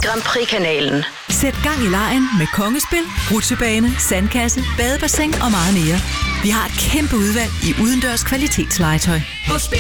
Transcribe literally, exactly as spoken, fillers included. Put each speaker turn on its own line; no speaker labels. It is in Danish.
Grand Prix-kanalen.
Sæt gang i legen med Kongespil, rutsjebane, sandkasse, badebassin og meget mere. Vi har et kæmpe udvalg i udendørs kvalitetslegetøj.